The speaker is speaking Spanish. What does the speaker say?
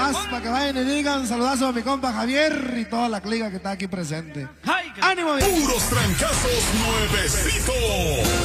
más para que vayan y digan saludazo a mi compa Javier y toda la clica que está aquí presente. ¡Ánimo! Puros trancazos nuevecitos.